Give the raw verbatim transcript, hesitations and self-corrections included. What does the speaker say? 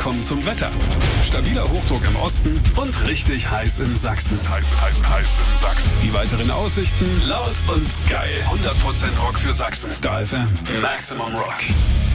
kommen zum Wetter. Stabiler Hochdruck im Osten und richtig heiß in Sachsen. Heiß, heiß, heiß in Sachsen. Die weiteren Aussichten laut und geil. hundert Prozent Rock für Sachsen. Star F M. Maximum Rock.